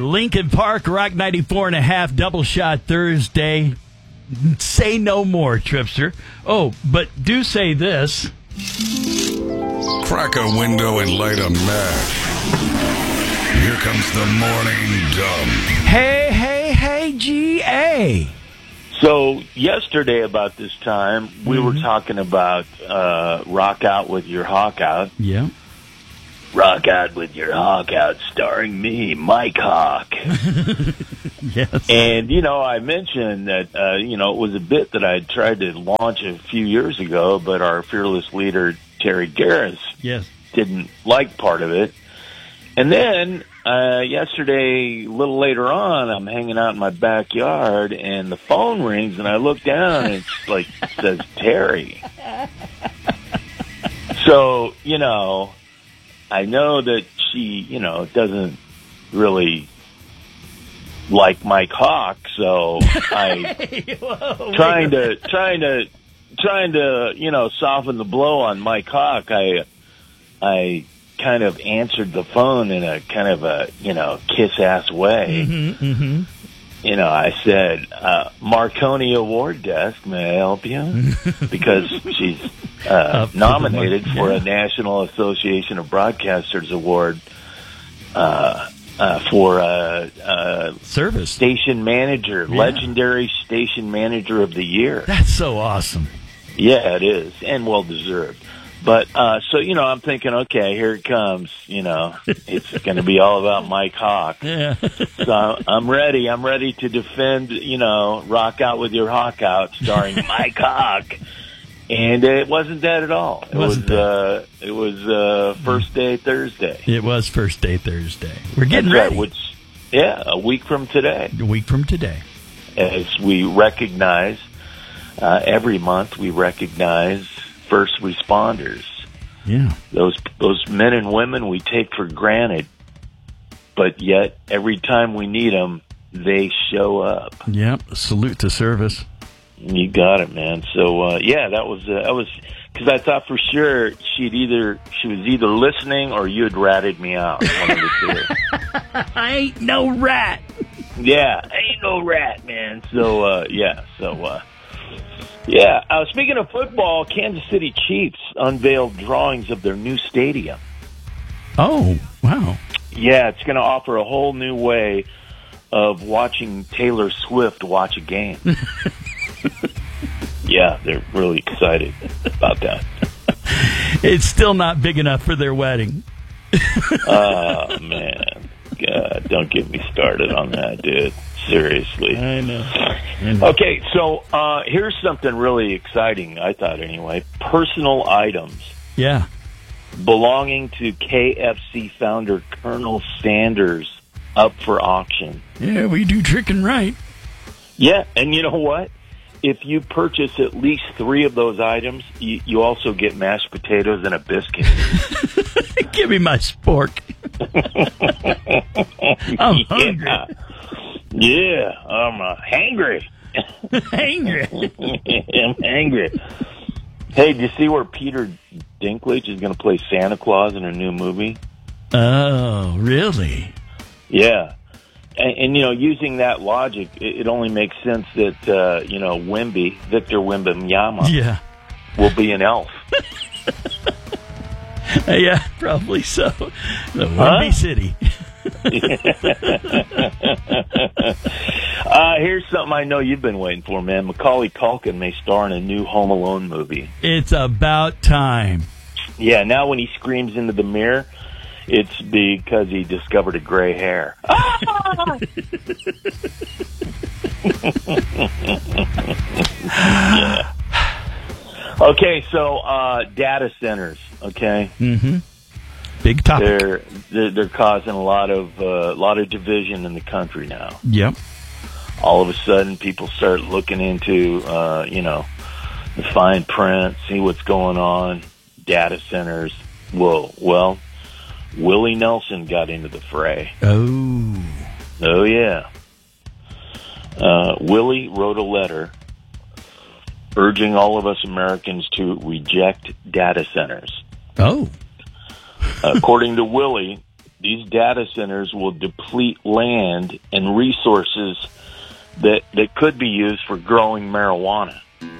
Lincoln Park, Rock 94.5, Double Shot Thursday. Say no more, Tripster. Oh, but do say this. Crack a window and light a match. Here comes the morning dump. Hey, GA. So yesterday about this time, we were talking about Rock Out with Your Hawk Out. Yeah. Rock Out with Your Hawk Out, starring me, Mike Hawk. Yes. And, I mentioned that, it was a bit that I had tried to launch a few years ago, but our fearless leader, Terry Garris, didn't like part of it. And then yesterday, a little later on, I'm hanging out in my backyard, and the phone rings, and I look down, and it's like, it says Terry. So, I know that she, doesn't really like Mike Hawk, so trying to soften the blow on Mike Hawk, I kind of answered the phone in a kind of a, kiss-ass way. Mm-hmm. I said, Marconi Award Desk, may I help you? Because she's nominated for a National Association of Broadcasters Award for service station manager, legendary station manager of the year. That's so awesome. Yeah, it is, and well-deserved. But, so, I'm thinking, okay, here it comes, it's going to be all about Mike Hawk. Yeah. So I'm ready. I'm ready to defend, Rock Out with Your Hawk Out, starring Mike Hawk. And it wasn't that at all. It was First Day Thursday. It was First Day Thursday. We're getting ready. ready. A week from today. A week from today. As we recognize, every month we recognize first responders. Yeah. Those men and women we take for granted, but yet every time we need them, they show up. Yep. Salute to service. You got it, man. So that was because I thought for sure she was either listening or you had ratted me out. One of the two. I ain't no rat. Yeah, I ain't no rat, man. So speaking of football, Kansas City Chiefs unveiled drawings of their new stadium. Oh, wow. Yeah, it's going to offer a whole new way of watching Taylor Swift watch a game. Yeah, they're really excited about that. It's still not big enough for their wedding. Oh, man. God, don't get me started on that, dude. Seriously. I know. Okay, so here's something really exciting, I thought anyway. Personal items. Yeah. Belonging to KFC founder Colonel Sanders up for auction. Yeah, we do tricking right. Yeah, and you know what? If you purchase at least 3 of those items, you also get mashed potatoes and a biscuit. Give me my spork. I'm hungry. Yeah, I'm hangry. Hangry. I'm hangry. Hey, did you see where Peter Dinklage is going to play Santa Claus in a new movie? Oh, really? Yeah. And using that logic, it only makes sense that, Victor Wembanyama will be an elf. Yeah, probably so. The Wemby City. Here's something I know you've been waiting for, man. Macaulay Culkin may star in a new Home Alone movie. It's about time. Yeah, now when he screams into the mirror, it's because he discovered a gray hair. Yeah. Okay, so data centers. Okay. Mm-hmm. Big topic. They're causing a lot of division in the country now. Yep. All of a sudden, people start looking into the fine print, see what's going on. Data centers. Well, Willie Nelson got into the fray. Oh yeah. Willie wrote a letter urging all of us Americans to reject data centers. Oh. According to Willie, these data centers will deplete land and resources that could be used for growing marijuana.